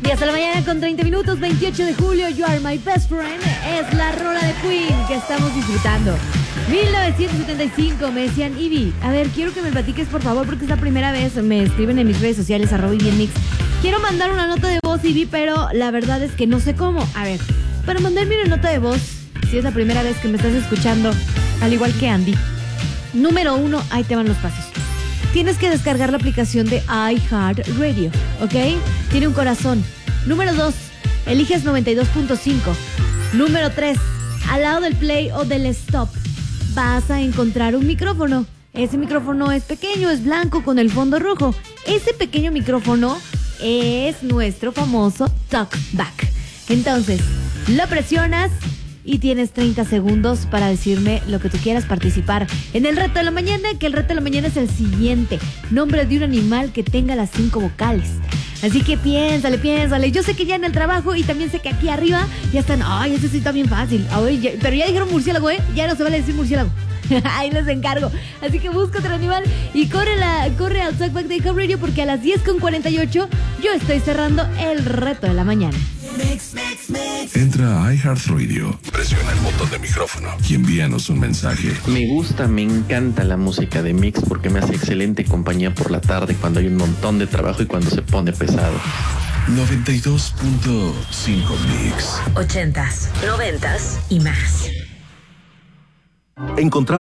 10 de la mañana con 30 minutos, 28 de julio, You Are My Best Friend. Es la rola de Queen que estamos disfrutando. 1975, me decían, Ivy, a ver, quiero que me platiques, por favor, porque es la primera vez, me escriben en mis redes sociales, @IvyMix. Quiero mandar una nota de voz, Ivy, pero la verdad es que no sé cómo. A ver, para mandarme una nota de voz, si es la primera vez que me estás escuchando, al igual que Andy. Número 1, ahí te van los pasos. Tienes que descargar la aplicación de iHeartRadio, ¿ok? Tiene un corazón. Número 2, eliges 92.5. Número 3, al lado del play o del stop, vas a encontrar un micrófono. Ese micrófono es pequeño, es blanco con el fondo rojo. Ese pequeño micrófono es nuestro famoso talkback. Entonces, lo presionas y tienes 30 segundos para decirme lo que tú quieras, participar en el reto de la mañana, que el reto de la mañana es el siguiente: nombre de un animal que tenga las 5 vocales. Así que piénsale. Yo sé que ya en el trabajo y también sé que aquí arriba ya están, ay, eso sí está bien fácil. Ay, pero ya dijeron murciélago, ya no se vale decir murciélago. Ahí les encargo. Así que busca otro animal y corre al Talkback de iHeartRadio, porque a las 10:48 yo estoy cerrando el reto de la mañana. Entra a iHeartRadio, presiona el botón de micrófono y envíanos un mensaje. Me encanta la música de Mix porque me hace excelente compañía por la tarde cuando hay un montón de trabajo y cuando se pone pesado. 92.5 Mix. 80s, 90s y más. Encontrar